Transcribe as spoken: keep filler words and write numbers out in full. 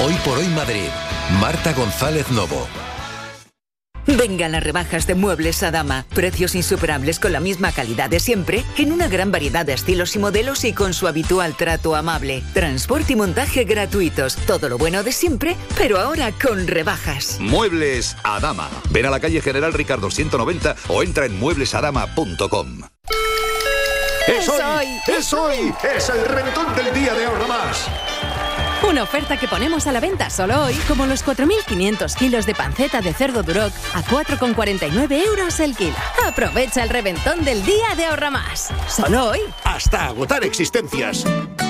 Hoy por hoy Madrid. Marta González Novo. Venga las rebajas de Muebles Adama. Precios insuperables con la misma calidad de siempre, en una gran variedad de estilos y modelos y con su habitual trato amable. Transporte y montaje gratuitos. Todo lo bueno de siempre, pero ahora con rebajas. Muebles Adama. Ven a la calle General Ricardo ciento noventa o entra en muebles adama punto com. ¡Es hoy! ¡Es hoy! ¡Es el reventón del día de Ahorra Más! Una oferta que ponemos a la venta solo hoy, como los cuatro mil quinientos kilos de panceta de cerdo Duroc a cuatro con cuarenta y nueve euros el kilo. Aprovecha el reventón del día de Ahorra Más. Solo hoy. Hasta agotar existencias.